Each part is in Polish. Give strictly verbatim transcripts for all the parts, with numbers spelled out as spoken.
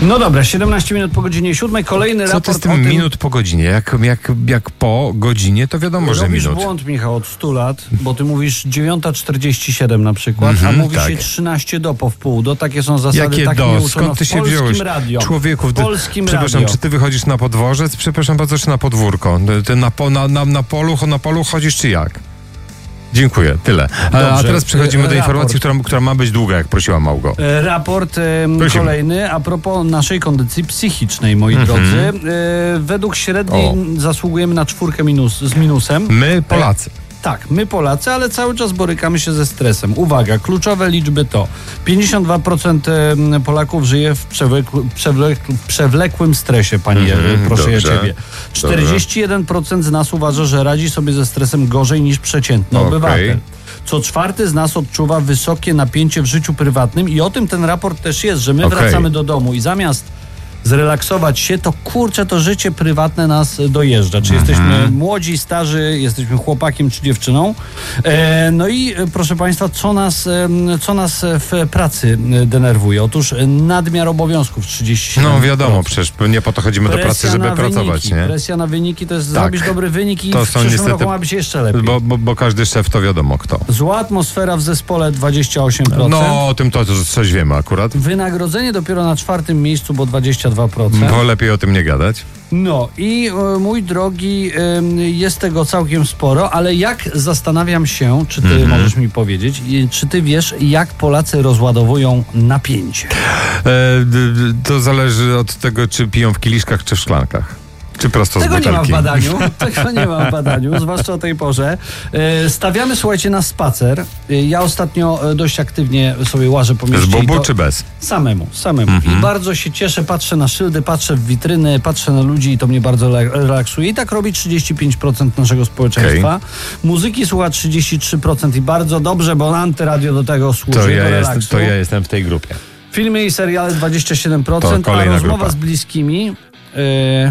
No dobra, siedemnaście minut po godzinie siódmej. Kolejny Co raport to z tym, o tym... minut po godzinie? Jak, jak, jak po godzinie, to wiadomo, że Robisz minut. błąd, Michał, od stu lat, bo ty mówisz dziewiąta czterdzieści siedem na przykład, Mhm, a mówi tak. się trzynaście do po wpół do. Takie są zasady, Jakie tak do? mnie uczono Skąd ty w się polskim wziąłeś? radio. Człowieku, w ty, polskim przepraszam, radio. czy ty wychodzisz na podworzec? Przepraszam bardzo, czy na podwórko? Ty na, po, na, na, na, polu, na polu chodzisz, czy jak? Dziękuję, tyle. A, a Dobrze. teraz przechodzimy do Raport. informacji, która, która ma być długa, jak prosiła Małgo. E, Raport e, Prosimy. kolejny a propos naszej kondycji psychicznej, moi Mhm. drodzy. E, według średniej O. zasługujemy na czwórkę minus, z minusem. My, Polacy. Tak, my Polacy, ale cały czas borykamy się ze stresem. Uwaga, kluczowe liczby to pięćdziesiąt dwa procent Polaków żyje w przewlekł, przewlekł, przewlekłym stresie, panie, Mhm, proszę dobrze, ja ciebie. czterdzieści jeden procent z nas uważa, że radzi sobie ze stresem gorzej niż przeciętny Okej. obywatel. Co czwarty z nas odczuwa wysokie napięcie w życiu prywatnym i o tym ten raport też jest, że my Okej. wracamy do domu i zamiast zrelaksować się, to kurczę, to życie prywatne nas dojeżdża. Czy jesteśmy młodzi, starzy, jesteśmy chłopakiem czy dziewczyną. E, no i e, proszę Państwa, co nas, e, co nas w pracy e, denerwuje? Otóż nadmiar obowiązków trzydzieści siedem procent. No wiadomo, przecież nie po to chodzimy do pracy, żeby na pracować, wyniki. nie? Presja na wyniki to jest Tak. zrobić dobry wynik i To w są przyszłym niestety- roku ma być jeszcze lepiej. Bo, bo, bo każdy szef to wiadomo kto. Zła atmosfera w zespole dwadzieścia osiem procent. No, o tym to, to coś wiemy akurat. Wynagrodzenie dopiero na czwartym miejscu, bo dwadzieścia dwa procent. Bo lepiej o tym nie gadać. No i e, mój drogi, e, jest tego całkiem sporo, ale jak zastanawiam się, czy ty Mhm. możesz mi powiedzieć, i czy ty wiesz, jak Polacy rozładowują napięcie? E, d, d, to zależy od tego, czy piją w kieliszkach, czy w szklankach. Czy prosto Tego z nie ma w butelki. badaniu, tego nie ma w badaniu, zwłaszcza o tej porze. E, Stawiamy, słuchajcie, na spacer. E, Ja ostatnio e, dość aktywnie sobie łażę po mieście. Z i bubu to- czy bez? Samemu, samemu. I bardzo się cieszę, patrzę na szyldy, patrzę w witryny, patrzę na ludzi i to mnie bardzo le- relaksuje. I tak robi trzydzieści pięć procent naszego społeczeństwa. Muzyki słucha trzydzieści trzy procent i bardzo dobrze, bo antyradio do tego służy, To do ja, relaksu. jest, to ja jestem w tej grupie. Filmy i seriale dwadzieścia siedem procent, To a kolejna rozmowa grupa. z bliskimi... Yy,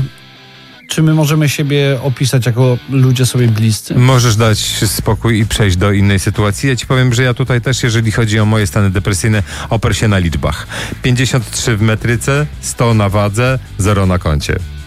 czy my możemy siebie opisać jako ludzie sobie bliscy? Możesz dać spokój i przejść do innej sytuacji. Ja ci powiem, że ja tutaj też, jeżeli chodzi o moje stany depresyjne, oper się na liczbach. pięćdziesiąt trzy w metryce, sto na wadze, zero na koncie.